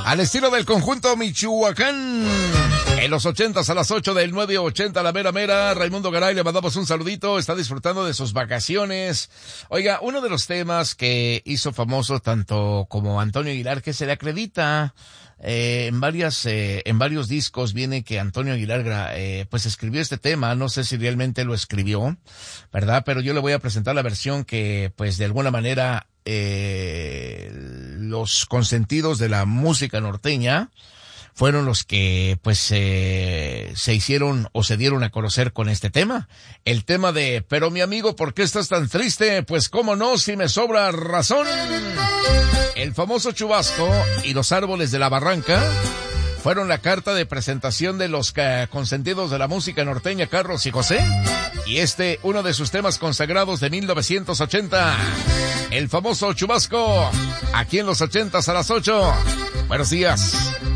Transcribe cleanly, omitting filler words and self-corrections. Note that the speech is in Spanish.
Al estilo del conjunto Michoacán. En los 80s a las 8 del 980, la mera mera. Raimundo Garay, le mandamos un saludito. Está disfrutando de sus vacaciones. Oiga, uno de los temas que hizo famoso tanto como Antonio Aguilar, que se le acredita en varios discos, viene que Antonio Aguilar pues escribió este tema. No sé si realmente lo escribió, ¿verdad? Pero yo le voy a presentar la versión que pues de alguna manera los consentidos de la música norteña fueron los que pues se hicieron o se dieron a conocer con este tema. El tema de "Pero mi amigo, ¿por qué estás tan triste? Pues cómo no, si me sobra razón". El famoso Chubasco y los Árboles de la Barranca fueron la carta de presentación de los consentidos de la música norteña, Carlos y José. Y uno de sus temas consagrados de 1980. El famoso Chubasco, aquí en los 80s a las 8. Buenos días.